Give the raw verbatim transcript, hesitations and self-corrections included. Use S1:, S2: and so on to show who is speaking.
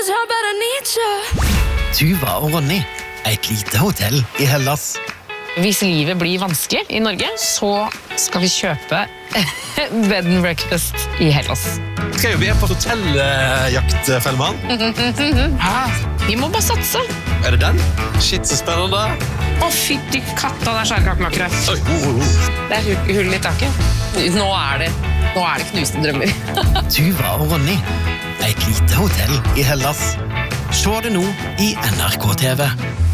S1: Tuva og Ronny, et lite hotell i Hellas.
S2: Hvis livet blir vanskelig i Norge, så skal vi kjøpe bed and breakfast i Hellas.
S3: Skal jeg jo be på hotelljakt, Fellmann?
S2: Ja, vi må bare satse.
S3: Er det den? Shit, så spennende.
S2: Å, fytti katta, det er skjærkakemakere.
S3: Oi, oh, oh, oh.
S2: Det er hull, hull i taket. Nå er det, nå er det knuste drømmer.
S1: Tuva og Ronny, et lite hotell i Hellas. Se det nå i N R K T V.